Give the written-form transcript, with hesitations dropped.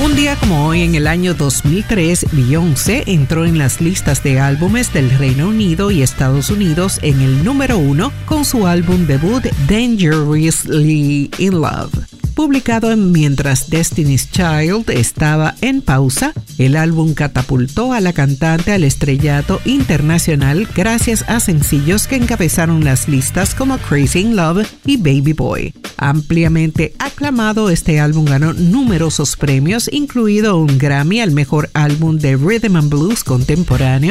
Un día como hoy, en el año 2003, Beyoncé entró en las listas de álbumes del Reino Unido y Estados Unidos en el número 1 con su álbum debut Dangerously in Love. Publicado mientras Destiny's Child estaba en pausa, el álbum catapultó a la cantante al estrellato internacional gracias a sencillos que encabezaron las listas como Crazy in Love y Baby Boy. Ampliamente aclamado, este álbum ganó numerosos premios, incluido un Grammy al mejor álbum de Rhythm and Blues contemporáneo